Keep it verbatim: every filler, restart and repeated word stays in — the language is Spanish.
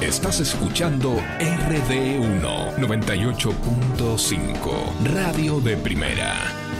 Estás escuchando R D uno noventa y ocho punto cinco, Radio de Primera.